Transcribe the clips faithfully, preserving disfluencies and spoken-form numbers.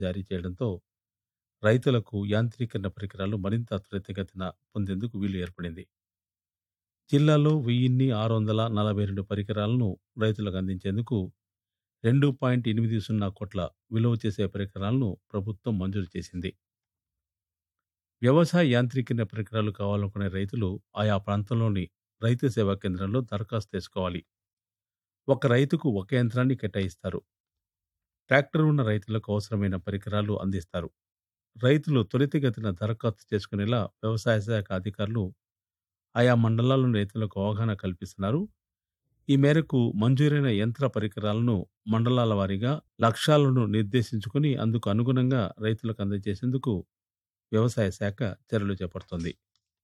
జారీ చేయడంతో రైతులకు యాంత్రీకరణ పరికరాలు మరింత త్వరితగతిన పొందేందుకు వీలు ఏర్పడింది. జిల్లాలో వెయ్యిన్ని ఆరు వందల నలభై రెండు పరికరాలను రైతులకు అందించేందుకు రెండు పాయింట్ ఎనిమిది సున్నా కోట్ల విలువ చేసే పరికరాలను ప్రభుత్వం మంజూరు చేసింది. వ్యవసాయ యాంత్రీకరణ పరికరాలు కావాలనుకునే రైతులు ఆయా ప్రాంతంలోని రైతు సేవా కేంద్రంలో దరఖాస్తు చేసుకోవాలి. ఒక రైతుకు ఒక యంత్రాన్ని కేటాయిస్తారు. ట్రాక్టర్ ఉన్న రైతులకు అవసరమైన పరికరాలు అందిస్తారు. రైతులు త్వరితగతిన దరఖాస్తు చేసుకునేలా వ్యవసాయ శాఖ అధికారులు ఆయా మండలాల్లోని రైతులకు అవగాహన కల్పిస్తున్నారు. ఈ మేరకు మంజూరైన యంత్ర పరికరాలను మండలాల వారీగా లక్ష్యాలను నిర్దేశించుకుని అందుకు అనుగుణంగా రైతులకు అందజేసేందుకు వ్యవసాయ శాఖ చర్యలు చేపడుతోంది.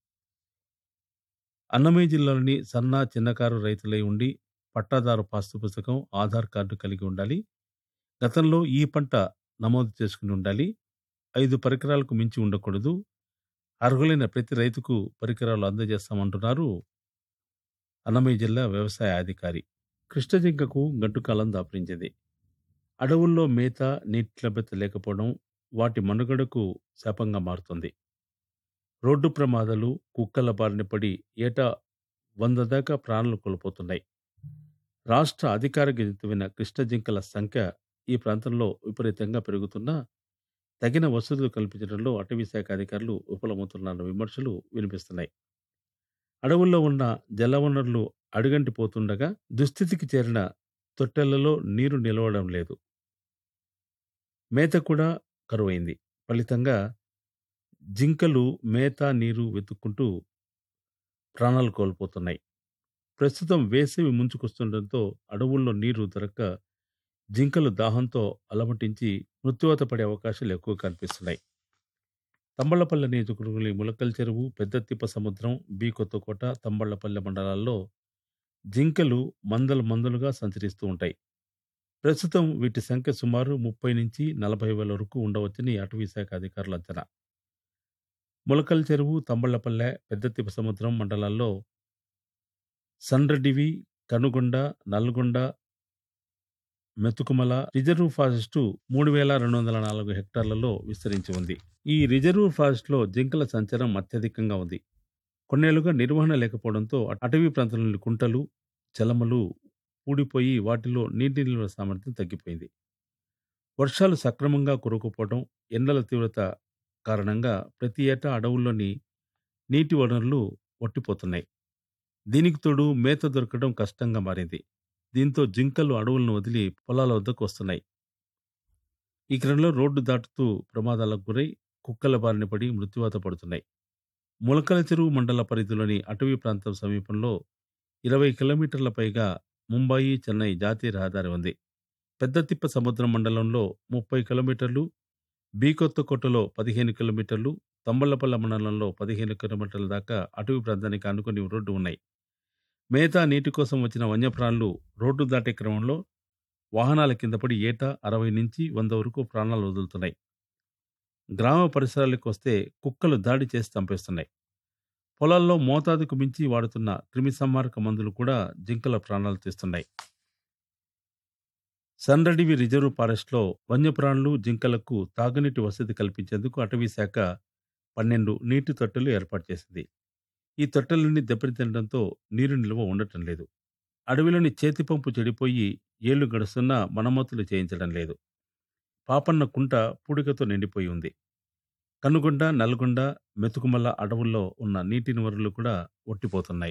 అన్నమయ్య జిల్లాలోని సన్న చిన్నకారు రైతులై ఉండి పట్టాదారు పాస్తు పుస్తకం, ఆధార్ కార్డు కలిగి ఉండాలి. గతంలో ఈ పంట నమోదు చేసుకుని ఉండాలి. ఐదు పరికరాలకు మించి ఉండకూడదు. అర్హులైన ప్రతి రైతుకు పరికరాలు అందజేస్తామంటున్నారు అన్నమయ్య జిల్లా వ్యవసాయ అధికారి. కృష్ణజింకకు గడ్డుకాలం దాపురించింది. అడవుల్లో మేత, నీటి లభ్యత లేకపోవడం వాటి మనుగడకు శాపంగా మారుతుంది. రోడ్డు ప్రమాదాలు, కుక్కల బారిన పడి ఏటా వంద దాకా ప్రాణాలు కోల్పోతున్నాయి. రాష్ట్ర అధికారిక జంతువైన కృష్ణజింకల సంఖ్య ఈ ప్రాంతంలో విపరీతంగా పెరుగుతున్నా తగిన వసతులు కల్పించడంలో అటవీ శాఖ అధికారులు విఫలమవుతున్నారన్న విమర్శలు వినిపిస్తున్నాయి. అడవుల్లో ఉన్న జలవనరులు అడుగంటిపోతుండగా దుస్థితికి చేరిన తొట్టెలలో నీరు నిలవడం లేదు. మేత కూడా కరువైంది. ఫలితంగా జింకలు మేత, నీరు వెతుక్కుంటూ ప్రాణాలు కోల్పోతున్నాయి. ప్రస్తుతం వేసవి ముంచుకొస్తుండటంతో అడవుల్లో నీరు దొరక్క జింకలు దాహంతో అలమటించి మృత్యువాత పడే అవకాశాలు ఎక్కువ కనిపిస్తున్నాయి. తంబళ్లపల్లె నియోజకవర్గంలోని ములకల్ చెరువు, పెద్దతిప్ప సముద్రం, బి కొత్తకోట, తంబళ్లపల్లె మండలాల్లో జింకలు మందలు మందలుగా సంచరిస్తూ ఉంటాయి. ప్రస్తుతం వీటి సంఖ్య సుమారు ముప్పై నుంచి నలభై వేల వరకు ఉండవచ్చని అటవీ శాఖ అధికారుల అంచనా. ములకల్ చెరువు, తంబళ్లపల్లె, పెద్దతిప్ప సముద్రం మండలాల్లో సండ్రడివి, కనుగొండ, నల్గొండ, మెతుకుమల రిజర్వ్ ఫారెస్టు మూడు వేల రెండు వందల నాలుగు హెక్టార్లలో విస్తరించి ఉంది. ఈ రిజర్వ్ ఫారెస్ట్లో జింకల సంచారం అత్యధికంగా ఉంది. కొన్నేళ్లుగా నిర్వహణ లేకపోవడంతో అటవీ ప్రాంతంలోని కుంటలు, చలమలు ఊడిపోయి వాటిలో నీటి నిల్వ సామర్థ్యం తగ్గిపోయింది. వర్షాలు సక్రమంగా కురవకపోవడం, ఎండల తీవ్రత కారణంగా ప్రతి ఏటా అడవుల్లోని నీటి వనరులు ఒట్టిపోతున్నాయి. దీనికి తోడు మేత దొరకడం కష్టంగా మారింది. దీంతో జింకలు అడవులను వదిలి పొలాల వద్దకు వస్తున్నాయి. ఈ క్రమంలో రోడ్డు దాటుతూ ప్రమాదాలకు గురై కుక్కల బారిన పడి మృత్యువాత పడుతున్నాయి. ములకల చెరువు మండల పరిధిలోని అటవీ ప్రాంతం సమీపంలో ఇరవై కిలోమీటర్ల పైగా ముంబాయి, చెన్నై జాతీయ రహదారి ఉంది. పెద్దతిప్ప సముద్రం మండలంలో ముప్పై కిలోమీటర్లు, బి కొత్తకోటలో పదిహేను కిలోమీటర్లు, తంబళ్లపల్లె మండలంలో పదిహేను కిలోమీటర్ల దాకా అటవీ ప్రాంతానికి ఆనుకుని రోడ్డు ఉన్నాయి. మేత, నీటి కోసం వచ్చిన వన్యప్రాణులు రోడ్డు దాటే క్రమంలో వాహనాల కింద పడి ఏటా అరవై నుంచి వంద వరకు ప్రాణాలు వదులుతున్నాయి. గ్రామ పరిసరాలకు వస్తే కుక్కలు దాడి చేసి చంపేస్తున్నాయి. పొలాల్లో మోతాదుకు మించి వాడుతున్న క్రిమిసంహారక మందులు కూడా జింకల ప్రాణాలు తీస్తున్నాయి. సండ్రడివి రిజర్వ్ ఫారెస్ట్లో వన్యప్రాణులు, జింకలకు తాగునీటి వసతి కల్పించేందుకు అటవీ శాఖ పన్నెండు నీటి తొట్టెలు ఏర్పాటు చేసింది. ఈ తొట్టెలన్నీ దెబ్బతినడంతో నీరు నిల్వ ఉండటం లేదు. అడవిలోని చేతి పంపు చెడిపోయి ఏళ్లు గడుస్తున్నా మరమ్మతులు చేయించడం లేదు. పాపన్న కుంట పూడికతో నిండిపోయి ఉంది. కనుగొండ, నల్గొండ, మెతుకుమల అడవుల్లో ఉన్న నీటి వనరులు కూడా ఒట్టిపోతున్నాయి.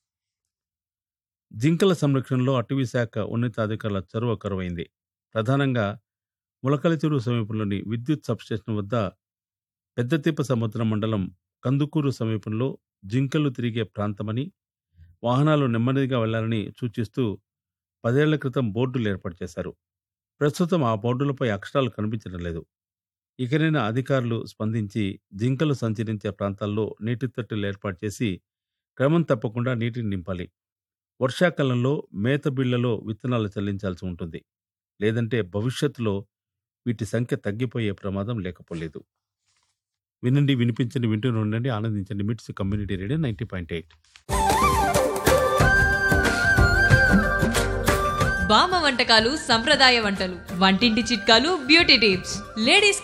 జింకల సంరక్షణలో అటవీ శాఖ ఉన్నతాధికారుల చొరవ కరువైంది. ప్రధానంగా ములకల చెరువు సమీపంలోని విద్యుత్ సబ్స్టేషన్ వద్ద, పెద్దతిప్ప సముద్రం మండలం కందుకూరు సమీపంలో జింకలు తిరిగే ప్రాంతమని, వాహనాలు నెమ్మదిగా వెళ్లాలని సూచిస్తూ పదేళ్ల క్రితం బోర్డులు ఏర్పాటు చేశారు. ప్రస్తుతం ఆ బోర్డులపై అక్షరాలు కనిపించడం లేదు. ఇకనైనా అధికారులు స్పందించి జింకలు సంచరించే ప్రాంతాల్లో నీటి తొట్టెలు ఏర్పాటు చేసి క్రమం తప్పకుండా నీటిని నింపాలి. వర్షాకాలంలో మేత బిళ్లలో విత్తనాలు చెల్లించాల్సి ఉంటుంది. లేదంటే భవిష్యత్తులో వీటి సంఖ్య తగ్గిపోయే ప్రమాదం లేకపోలేదు. వినండి, వినిపించండి, వింటూనే ఉండండి, ఆనందించండి. మిట్స్ community radio ninety point eight. బామ్మ వంటకాలు సంప్రదాయ వంటలు వంటింటి చిట్కాలు బ్యూటీ టిప్స్ లేడీస్